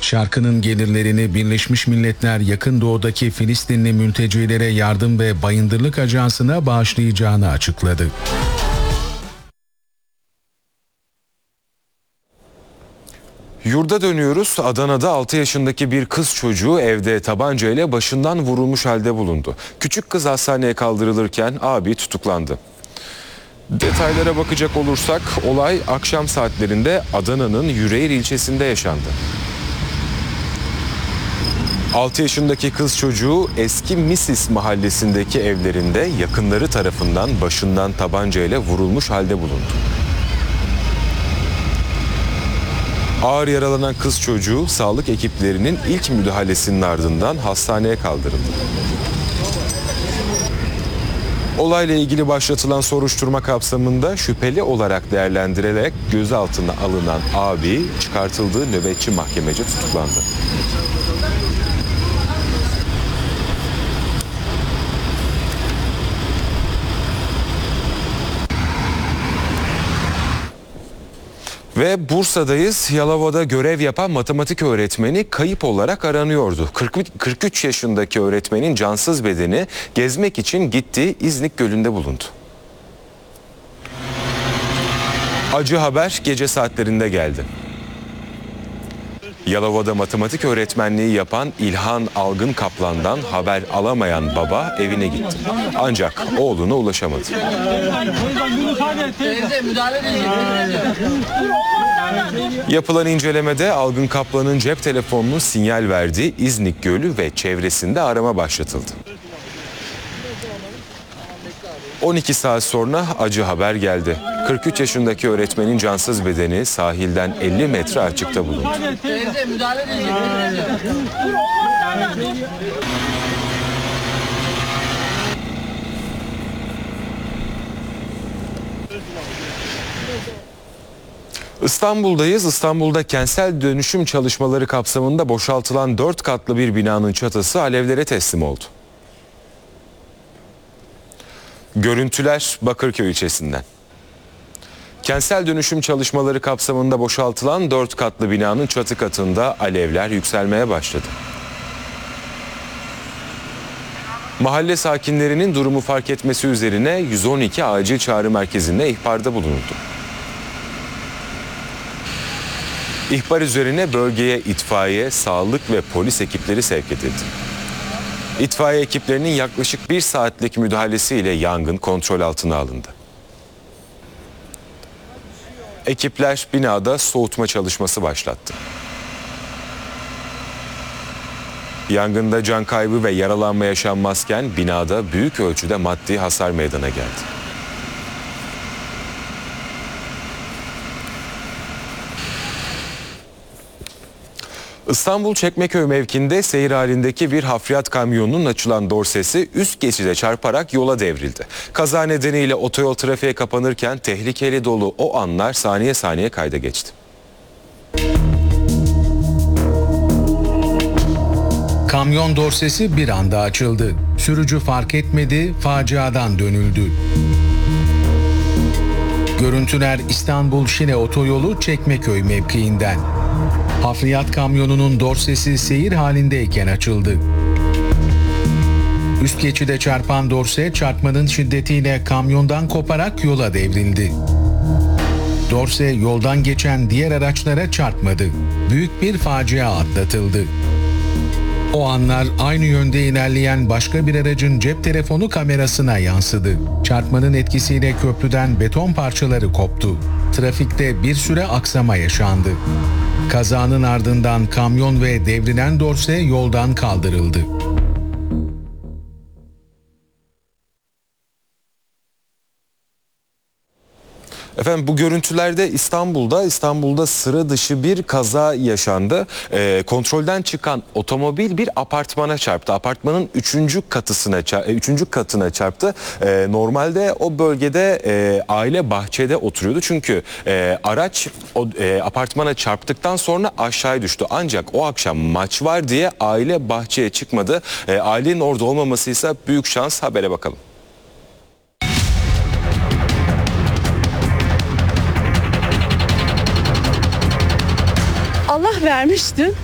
Şarkının gelirlerini Birleşmiş Milletler Yakın Doğu'daki Filistinli mültecilere yardım ve bayındırlık ajansına bağışlayacağını açıkladı. Yurda dönüyoruz. Adana'da 6 yaşındaki bir kız çocuğu evde tabancayla başından vurulmuş halde bulundu. Küçük kız hastaneye kaldırılırken abi tutuklandı. Detaylara bakacak olursak olay akşam saatlerinde Adana'nın Yüreğir ilçesinde yaşandı. 6 yaşındaki kız çocuğu eski Misis mahallesindeki evlerinde yakınları tarafından başından tabancayla vurulmuş halde bulundu. Ağır yaralanan kız çocuğu sağlık ekiplerinin ilk müdahalesinin ardından hastaneye kaldırıldı. Olayla ilgili başlatılan soruşturma kapsamında şüpheli olarak değerlendirilerek gözaltına alınan abi çıkartıldığı nöbetçi mahkemece tutuklandı. Ve Bursa'dayız. Yalova'da görev yapan matematik öğretmeni kayıp olarak aranıyordu. 43 yaşındaki öğretmenin cansız bedeni gezmek için gittiği İznik Gölü'nde bulundu. Acı haber gece saatlerinde geldi. Yalova'da matematik öğretmenliği yapan İlhan Algın Kaplan'dan haber alamayan baba evine gitti. Ancak oğluna ulaşamadı. Yapılan incelemede Algın Kaplan'ın cep telefonunun sinyal verdiği İznik Gölü ve çevresinde arama başlatıldı. 12 saat sonra acı haber geldi. 43 yaşındaki öğretmenin cansız bedeni sahilden 50 metre açıkta bulundu. İstanbul'dayız. İstanbul'da kentsel dönüşüm çalışmaları kapsamında boşaltılan 4 katlı bir binanın çatısı alevlere teslim oldu. Görüntüler Bakırköy ilçesinden. Kentsel dönüşüm çalışmaları kapsamında boşaltılan 4 katlı binanın çatı katında alevler yükselmeye başladı. Mahalle sakinlerinin durumu fark etmesi üzerine 112 acil çağrı merkezinde ihbarda bulunuldu. İhbar üzerine bölgeye itfaiye, sağlık ve polis ekipleri sevk edildi. İtfaiye ekiplerinin yaklaşık 1 saatlik müdahalesiyle yangın kontrol altına alındı. Ekipler binada soğutma çalışması başlattı. Yangında can kaybı ve yaralanma yaşanmazken binada büyük ölçüde maddi hasar meydana geldi. İstanbul Çekmeköy mevkinde seyir halindeki bir hafriyat kamyonunun açılan dorsesi üst geçide çarparak yola devrildi. Kaza nedeniyle otoyol trafiğe kapanırken tehlikeli dolu o anlar saniye saniye kayda geçti. Kamyon dorsesi bir anda açıldı. Sürücü fark etmedi, faciadan dönüldü. Görüntüler İstanbul Şile Otoyolu Çekmeköy mevkiinden. Hafriyat kamyonunun dorsesi seyir halindeyken açıldı. Üst geçide çarpan dorse çarpmanın şiddetiyle kamyondan koparak yola devrildi. Dorse yoldan geçen diğer araçlara çarpmadı. Büyük bir facia atlatıldı. O anlar aynı yönde ilerleyen başka bir aracın cep telefonu kamerasına yansıdı. Çarpmanın etkisiyle köprüden beton parçaları koptu. Trafikte bir süre aksama yaşandı. Kazanın ardından kamyon ve devrilen dorse yoldan kaldırıldı. Efendim bu görüntülerde İstanbul'da sıra dışı bir kaza yaşandı. Kontrolden çıkan otomobil bir apartmana çarptı. Apartmanın 3. katına çarptı. Normalde o bölgede aile bahçede oturuyordu. Çünkü araç apartmana çarptıktan sonra aşağıya düştü. Ancak o akşam maç var diye aile bahçeye çıkmadı. Ailenin orada olmaması ise büyük şans. Habere bakalım. Allah vermişti.